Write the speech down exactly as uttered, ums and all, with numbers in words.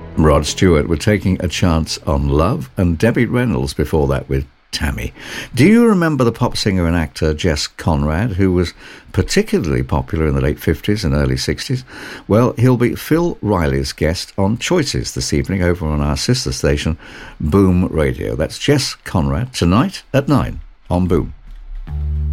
Rod Stewart were taking a chance on love, and Debbie Reynolds before that with Tammy. Do you remember the pop singer and actor Jess Conrad, who was particularly popular in the late fifties and early sixties? Well, he'll be Phil Riley's guest on Choices this evening over on our sister station, Boom Radio. That's Jess Conrad, tonight at nine on Boom.